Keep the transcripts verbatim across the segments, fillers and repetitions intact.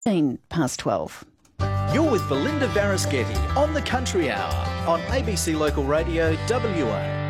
fifteen past twelve. You're with Belinda Varaschetti on the Country Hour on A B C Local Radio W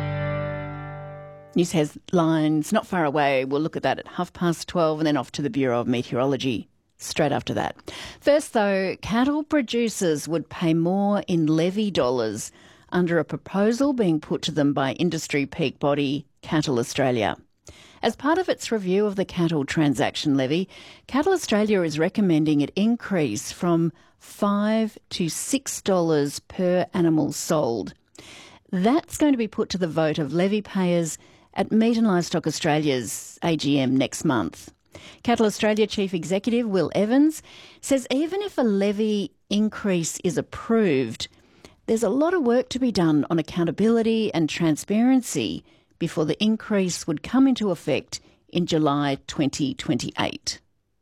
A. News headlines not far away. We'll look at that at half past twelve and then off to the Bureau of Meteorology straight after that. First, though, cattle producers would pay more in levy dollars under a proposal being put to them by industry peak body Cattle Australia. As part of its review of the cattle transaction levy, Cattle Australia is recommending it increase from five dollars to six dollars per animal sold. That's going to be put to the vote of levy payers at Meat and Livestock Australia's A G M next month. Cattle Australia Chief Executive Will Evans says even if a levy increase is approved, there's a lot of work to be done on accountability and transparency before the increase would come into effect in July twenty twenty-eight.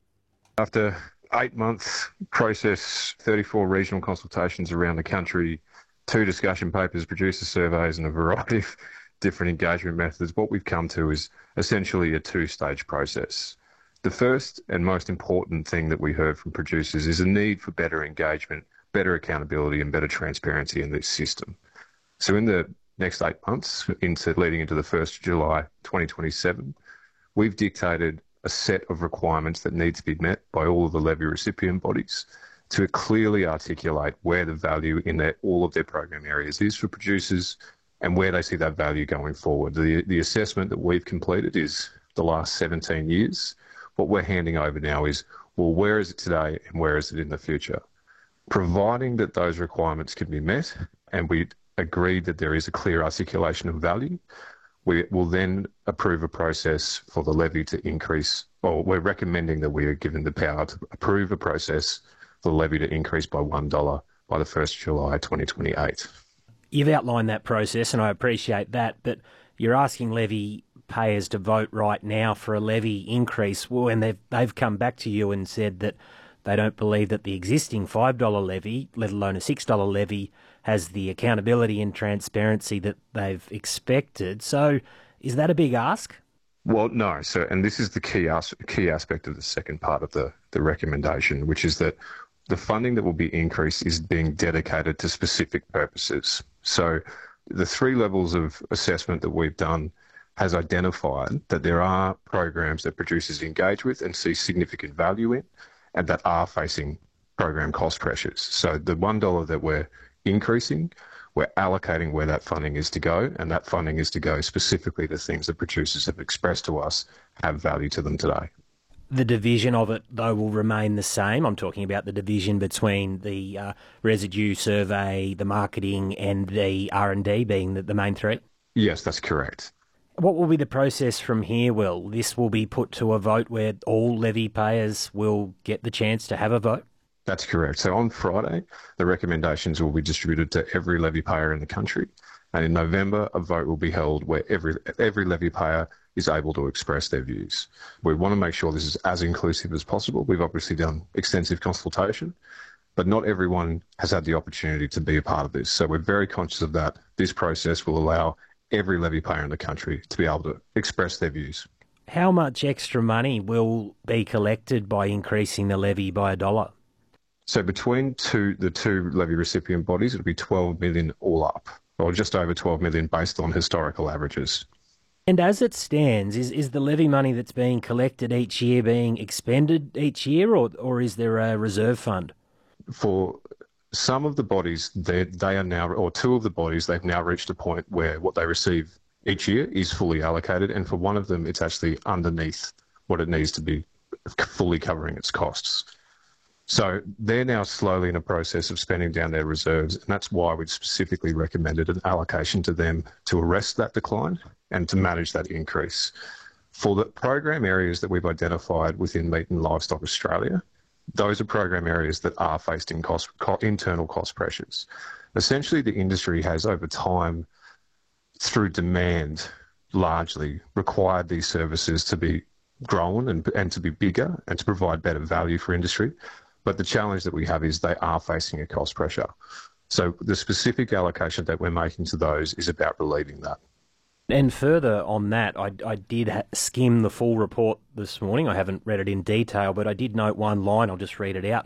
After eight months process, thirty-four regional consultations around the country, two discussion papers, producer surveys and a variety of different engagement methods, what we've come to is essentially a two-stage process. The first and most important thing that we heard from producers is a need for better engagement, better accountability and better transparency in this system. So in the next eight months, into leading into the first of July twenty twenty-seven, we've dictated a set of requirements that need to be met by all of the levy recipient bodies to clearly articulate where the value in their, all of their program areas is for producers and where they see that value going forward. The, the assessment that we've completed is the last seventeen years. What we're handing over now is, well, where is it today and where is it in the future? Providing that those requirements can be met and we agreed that there is a clear articulation of value, we will then approve a process for the levy to increase, or we're recommending that we are given the power to approve a process for the levy to increase by one dollar by the first of July twenty twenty-eight. You've outlined that process and I appreciate that, but you're asking levy payers to vote right now for a levy increase when they've, they've come back to you and said that they don't believe that the existing five dollar levy, let alone a six dollar levy, has the accountability and transparency that they've expected. So is that a big ask? Well, no. So, and this is the key as- key aspect of the second part of the, the recommendation, which is that the funding that will be increased is being dedicated to specific purposes. So the three levels of assessment that we've done has identified that there are programs that producers engage with and see significant value in and that are facing program cost pressures. So the one dollar that we're increasing, we're allocating where that funding is to go, and that funding is to go specifically to things that producers have expressed to us have value to them today. The division of it, though, will remain the same. I'm talking about the division between the uh, residue survey, the marketing and the R and D being the, the main three? Yes, that's correct. What will be the process from here, Will? This will be put to a vote where all levy payers will get the chance to have a vote? That's correct. So on Friday, the recommendations will be distributed to every levy payer in the country. And in November, a vote will be held where every every levy payer is able to express their views. We want to make sure this is as inclusive as possible. We've obviously done extensive consultation, but not everyone has had the opportunity to be a part of this. So we're very conscious of that. This process will allow every levy payer in the country to be able to express their views. How much extra money will be collected by increasing the levy by a dollar? So between two, the two levy recipient bodies, it'll be twelve million all up, or just over twelve million based on historical averages. And as it stands, is, is the levy money that's being collected each year being expended each year, or, or is there a reserve fund? For some of the bodies, they, they are now, or two of the bodies, they've now reached a point where what they receive each year is fully allocated, and for one of them, it's actually underneath what it needs to be fully covering its costs. So they're now slowly in a process of spending down their reserves, and that's why we've specifically recommended an allocation to them to arrest that decline and to manage that increase. For the program areas that we've identified within Meat and Livestock Australia, those are program areas that are facing cost, internal cost pressures. Essentially, the industry has over time, through demand, largely required these services to be grown and, and to be bigger and to provide better value for industry. But the challenge that we have is they are facing a cost pressure. So the specific allocation that we're making to those is about relieving that. And further on that, I, I did ha- skim the full report this morning. I haven't read it in detail, but I did note one line. I'll just read it out.